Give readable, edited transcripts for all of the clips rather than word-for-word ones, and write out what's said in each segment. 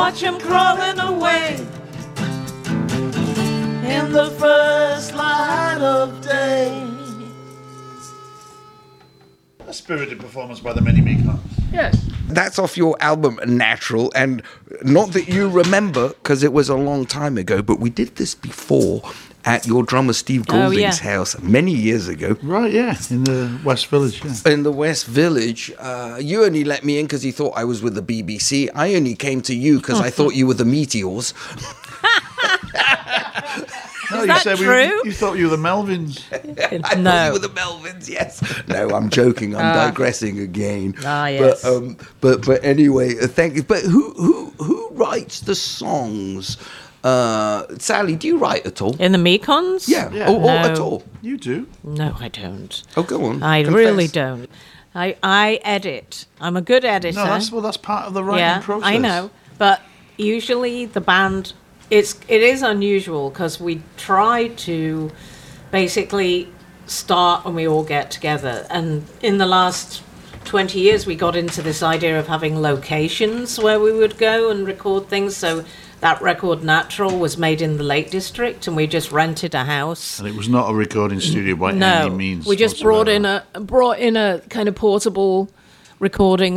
watch him crawling away in the first light of day. A spirited performance by the Many Mekons. Yes. That's off your album Natural, and not that you remember, because it was a long time ago, but we did this before at your drummer Steve Goulding's house many years ago. Right, yeah, in the West Village, yeah. In the West Village. You only let me in because you thought I was with the BBC. I only came to you because I thought you were the Meteors. No, Is that true? You thought you were the Melvins. I thought you were the Melvins, yes. No, I'm joking. I'm digressing again. Yes. But anyway, thank you. But who writes the songs? Sally, do you write at all? In the Mekons? Yeah. No. Or at all? You do? No, I don't. Oh, go on. I Confess. really don't. I edit. I'm a good editor. No, that's part of the writing process. I know. But usually the band, it is unusual because we try to basically start when we all get together. And in the last 20 years, we got into this idea of having locations where we would go and record things. So that record Natural was made in the Lake District, and we just rented a house. And it was not a recording studio by any means. We just brought in a kind of portable recording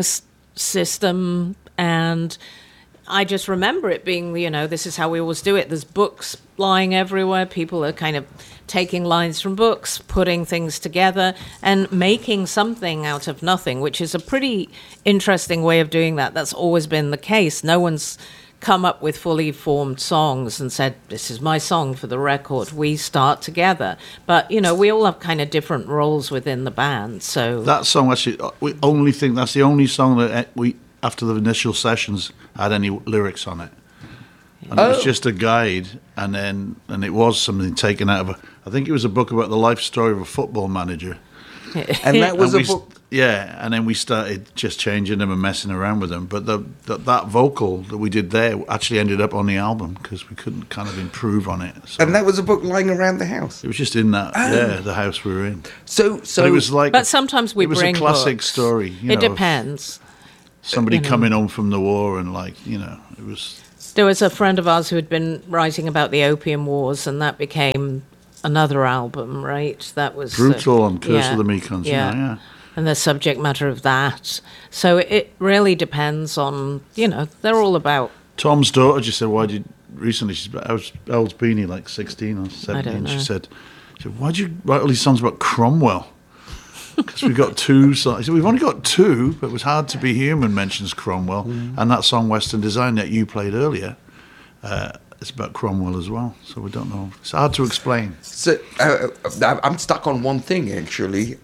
system, and I just remember it being, this is how we always do it. There's books lying everywhere. People are kind of taking lines from books, putting things together, and making something out of nothing, which is a pretty interesting way of doing that. That's always been the case. No one's come up with fully formed songs and said, this is my song for the record. We start together. But, we all have kind of different roles within the band. So that song, actually, we only think that's the only song that we, after the initial sessions, had any lyrics on it. And it was just a guide, and it was something taken out of I think it was a book about the life story of a football manager. And that was a book. Yeah, and then we started just changing them and messing around with them. But that vocal that we did there actually ended up on the album because we couldn't kind of improve on it. So and that was a book lying around the house. it was just in that, the house we were in. So But it was like, But sometimes we it was bring a classic books. story. It depends. Somebody coming home from the war and it was. There was a friend of ours who had been writing about the Opium Wars, and that became another album, right? That was Brutal and Curse of the Mekons, yeah. And the subject matter of that. So it really depends on, they're all about. Tom's daughter just said, why did recently, how old's Beanie, like 16 or 17? I don't know. She said, why'd you write all these songs about Cromwell? Because we've got two songs. He said, we've only got two, but it was hard to be human mentions Cromwell. And that song Western Design that you played earlier, it's about Cromwell as well. So we don't know. It's hard to explain. So I'm stuck on one thing, actually.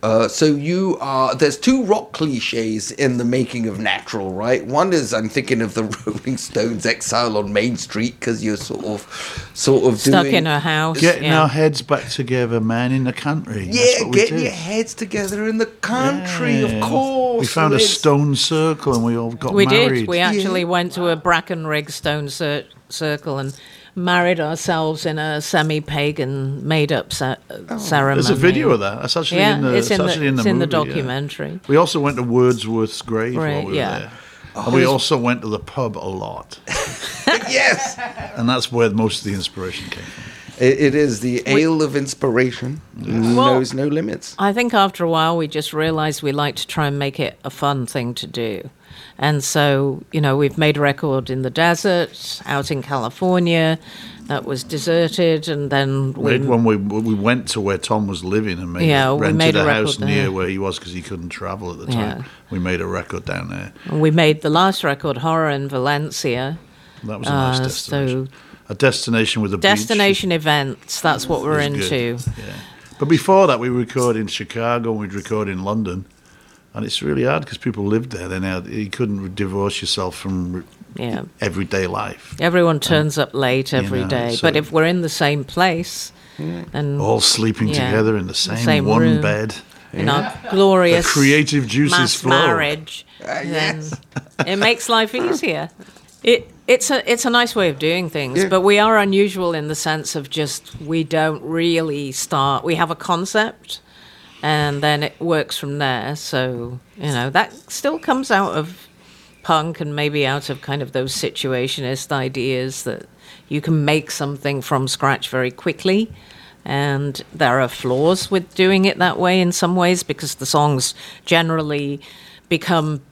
So there's two rock cliches in the making of Natural, right? One is I'm thinking of the Rolling Stones' Exile on Main Street because you're sort of Stuck doing, in a house. Getting our heads back together, man, in the country. That's Yeah, what we getting did. your heads together in the country, Yeah. of course. We found a It's- stone circle and we all got We married. did. We actually went to a Brackenrig stone circle and married ourselves in a semi-pagan, made-up ceremony. There's a video of that. That's actually in the it's in movie, the yeah. documentary. We also went to Wordsworth's grave while we were yeah. there. And we also went to the pub a lot. Yes. And that's where most of the inspiration came from. It is the ale of inspiration. Knows no limits. I think after a while we just realised we like to try and make it a fun thing to do. And so, we've made a record in the desert, out in California, that was deserted, and then we went to where Tom was living and rented a house near where he was because he couldn't travel at the time. Yeah. We made a record down there. And we made the last record, Horror in Valencia. That was a nice destination. A destination with a destination events, that's what we're It was into. good, yeah. But before that, we record in Chicago and we'd record in London. And it's really hard because people lived there. Then you couldn't divorce yourself from everyday life. Everyone turns up late every day. so- But if we're in the same place, then All sleeping together in the same one room, bed. in our glorious The creative juices mass flow. marriage, then it makes life easier. It's a nice way of doing things, but we are unusual in the sense of just we don't really start. We have a concept, and then it works from there. So that still comes out of punk and maybe out of kind of those situationist ideas that you can make something from scratch very quickly. And there are flaws with doing it that way in some ways, because the songs generally become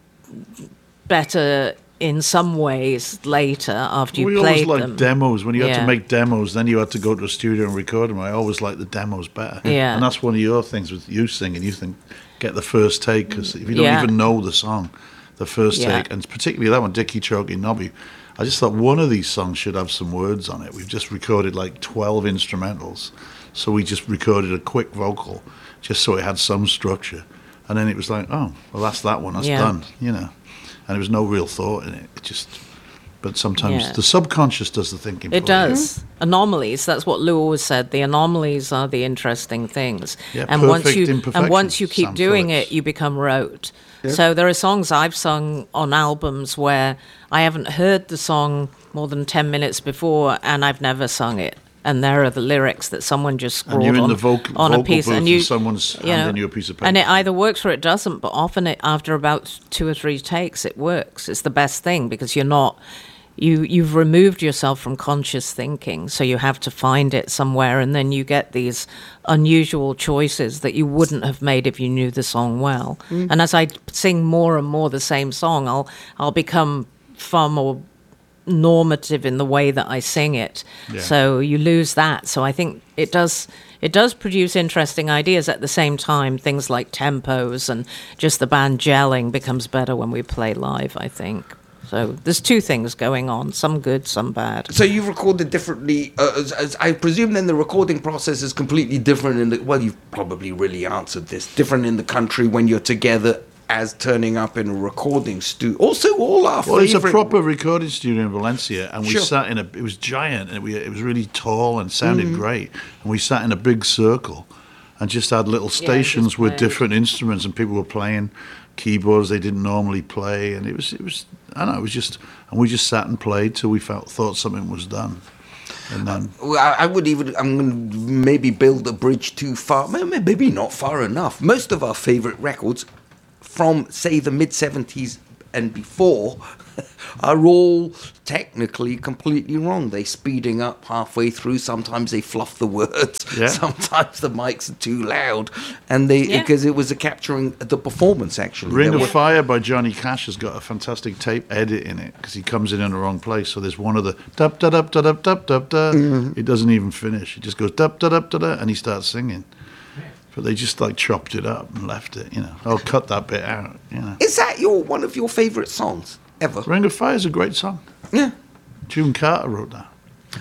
better in some ways later after you we played always liked them. demos. When you had Yeah. to make demos, then you had to go to a studio and record them. I always liked the demos better. Yeah. And that's one of your things with you singing. You think, get the first take, because if you don't Yeah. even know the song, the first Yeah. take, and particularly that one, Dickie Chokey Nobby, I just thought one of these songs should have some words on it. We've just recorded like 12 instrumentals. So we just recorded a quick vocal just so it had some structure. And then it was like, oh, well, that's that one. That's Yeah. done, you know. And there was no real thought in it. It just... But sometimes Yeah. the subconscious does the thinking. It for you. does. Anomalies. That's what Lou always said. The anomalies are the interesting things. Yeah, and perfect once you imperfections, keep Sam doing Phillips. it, you become rote. So there are songs I've sung on albums where I haven't heard the song more than 10 minutes before, and I've never sung it. And there are the lyrics that someone just And scrawled you're in on, the vocal on a booth piece, and someone's handing you a piece of paper. And it either works or it doesn't. But often, after about 2 or 3 takes, it works. It's the best thing because you're not. You've removed yourself from conscious thinking, so you have to find it somewhere, and then you get these unusual choices that you wouldn't have made if you knew the song well. And as I sing more and more the same song, I'll become far more normative in the way that I sing it. Yeah. So you lose that. So I think it does produce interesting ideas at the same time. Things like tempos and just the band gelling becomes better when we play live, I think. So there's 2 things going on, some good, some bad. So you recorded differently. As I presume then the recording process is completely different in the... Well, you've probably really answered this. Different in the country when you're together as turning up in a recording studio. Also, all our Well, it's a favorite... proper recording studio in Valencia, and we Sure. sat in a... It was giant, and it was really tall and sounded great. And we sat in a big circle and just had little stations just with played. different instruments, and people were playing keyboards they didn't normally play, and it was I don't know, it was just... And we just sat and played till we thought something was done. And then... Well, I would even... I'm going to maybe build a bridge too far. Maybe not far enough. Most of our favorite records from, say, the mid-70s and before are all technically completely wrong. They're speeding up halfway through. Sometimes they fluff the words. Yeah. Sometimes the mics are too loud. And because it was capturing the performance, actually. Ring There of were- Fire by Johnny Cash has got a fantastic tape edit in it because he comes in the wrong place. So there's one of the dub da dub da dub dub dub da. It doesn't even finish. It just goes dub da dub da da, and he starts singing. But they just like chopped it up and left it. You know, I'll cut that bit out. You know, Is that one of your favorite songs ever? Ring of Fire is a great song. Yeah. June Carter wrote that.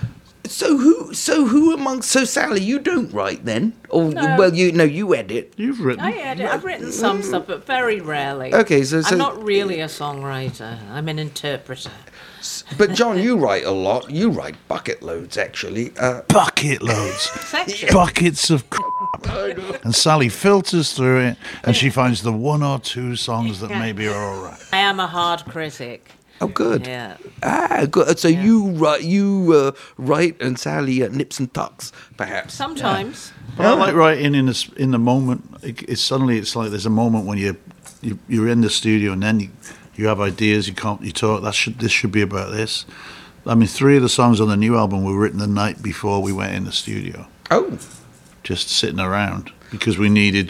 So who amongst... So Sally, you don't write then? Or well, you edit. You've written. I've written some stuff, but very rarely. Okay, so- I'm not really a songwriter. I'm an interpreter. But John, you write a lot. You write bucket loads, actually. Bucket loads. Section. Buckets of crap. And Sally filters through it and she finds the 1 or 2 songs that maybe are all right. I am a hard critic. Oh, good. Yeah. Good. So you write, and Sally nips and tucks, perhaps. Sometimes. But I like writing in the moment. It's like there's a moment when you're in the studio and then you have ideas. You talk. This should be about this. I mean, 3 of the songs on the new album were written the night before we went in the studio. Oh, Just sitting around because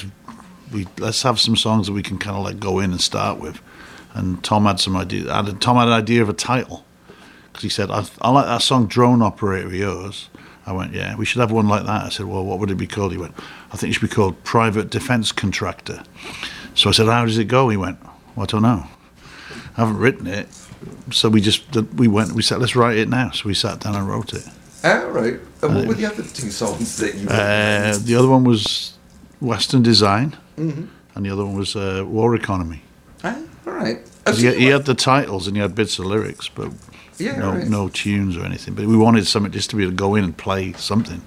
let's have some songs that we can kind of like go in and start with. And Tom had some idea. Tom had an idea of a title because he said, "I like that song Drone Operator of yours." I went, "Yeah, we should have one like that." I said, "Well, what would it be called?" He went, "I think it should be called Private Defense Contractor." So I said, "How does it go?" He went, "Well, I don't know. I haven't written it." So we said, "Let's write it now." So we sat down and wrote it. all right. And what were the other 2 songs that you wrote? The other one was Western Design, and the other one was War Economy. All right. 'Cause he had the titles and he had bits of lyrics, but no tunes or anything. But we wanted something just to be able to go in and play something.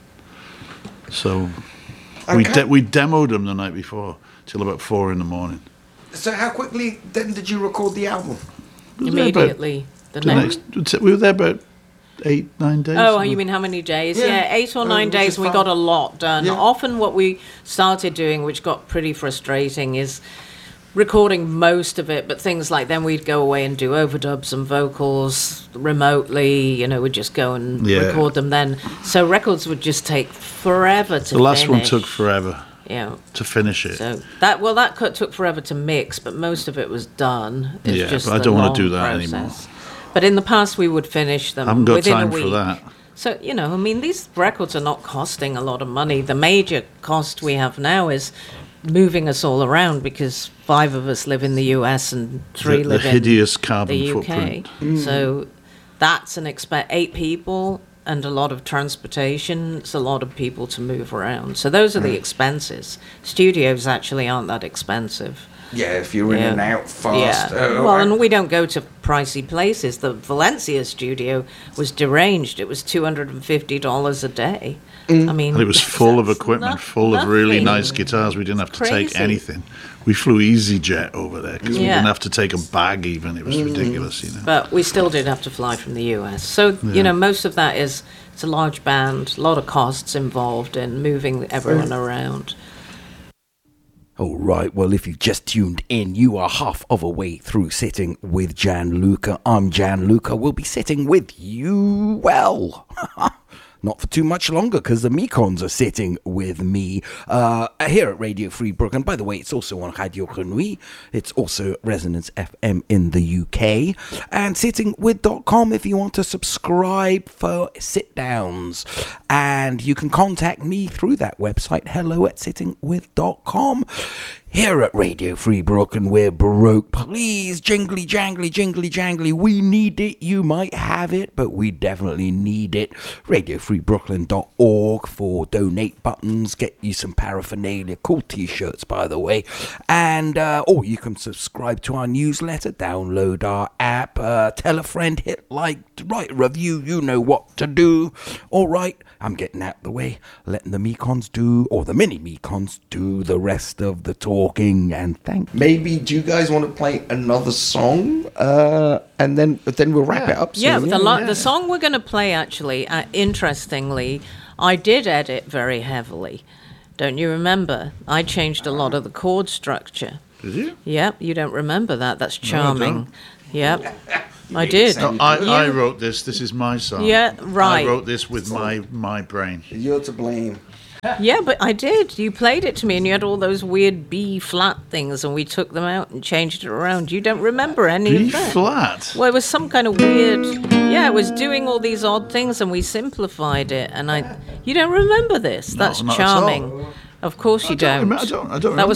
So we demoed them the night before till about 4 a.m. So how quickly then did you record the album? Immediately. We were there about 8-9 days. Oh, you mean how many days? Yeah, 8 or 9 which days, is and we fine. got a lot done. Yeah. Often what we started doing, which got pretty frustrating, is recording most of it, but things like then we'd go away and do overdubs and vocals remotely. You know, we'd just go and record them then. So records would just take forever to finish. The last one took forever. Yeah. To finish it. So that took forever to mix, but most of it was done. It's just but I don't want to do that anymore. But in the past, we would finish them I haven't got within time a week. for that. So, you know, I mean, these records are not costing a lot of money. The major cost we have now is moving us all around because 5 of us live in the US and 3 live in hideous carbon the UK. footprint. So that's 8 people and a lot of transportation. It's a lot of people to move around. So those are the expenses. Studios actually aren't that expensive. Yeah, if you're in and out fast. Yeah. And we don't go to pricey places. The Valencia studio was deranged. It was $250 a day. I mean, And it was full of equipment, full of really nice guitars. We didn't have to take anything. We flew EasyJet over there because we didn't have to take a bag even. It was ridiculous, you know. But we still did have to fly from the US. So, you know, most of that is, it's a large band, a lot of costs involved in moving everyone around. All right, well, if you've just tuned in, you are half of a way through Sitting with Gianluca. I'm Gianluca. We'll be sitting with you, well, not for too much longer, because the Mekons are sitting with me here at Radio Free Brooklyn. By the way, it's also on Radio Grenouille. It's also Resonance FM in the UK. And sittingwith.com if you want to subscribe for sit-downs. And you can contact me through that website, hello@sittingwith.com. Here at Radio Free Brooklyn, we're broke. Please, jingly, jangly, jingly, jangly. We need it. You might have it, but we definitely need it. RadioFreeBrooklyn.org for donate buttons. Get you some paraphernalia. Cool t-shirts, by the way. And, or you can subscribe to our newsletter, download our app, tell a friend, hit like, write a review. You know what to do. All right, I'm getting out the way, letting the Mekons do, or the mini Mekons do the rest of the talking, and thank you. Maybe, do you guys want to play another song? And then we'll wrap it up soon. The song we're going to play, actually, interestingly, I did edit very heavily. Don't you remember? I changed a lot of the chord structure. Did you? Yep, you don't remember that. That's charming. don't. Yep, I did. No, I wrote this. This is my song. Yeah, right. I wrote this with my brain. You're to blame. Yeah, but I did. You played it to me, and you had all those weird B flat things, and we took them out and changed it around. You don't remember any B of that? flat. Well, it was some kind of weird. Yeah, it was doing all these odd things, and we simplified it. And you don't remember this? That's not at charming. all. Of course you don't. I don't remember That was